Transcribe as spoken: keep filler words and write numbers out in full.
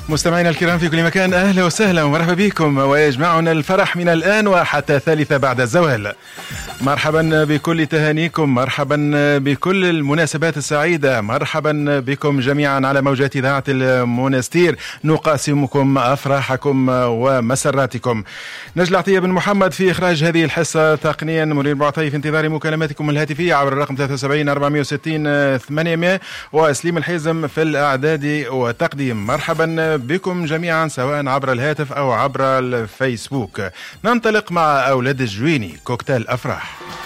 مستمعينا الكرام في كل مكان، أهلا وسهلا ومرحبا بكم، ويجمعنا الفرح من الآن وحتى ثالثة بعد الزوال. مرحبا بكل تهانيكم، مرحبا بكل المناسبات السعيدة، مرحبا بكم جميعا على موجات إذاعة المونستير. نقاسمكم أفراحكم ومسراتكم. نجل عطية بن محمد في إخراج هذه الحصة، تقنيا منير بعطي في انتظار مكالماتكم الهاتفية عبر الرقم ثلاثة وسبعين أربعمائة وستين ثمانمائة، وسليم الحزم في الإعداد والتقديم. مرحبا بكم جميعا سواء عبر الهاتف أو عبر الفيسبوك. ننطلق مع أولاد الجويني، كوكتيل أفراح.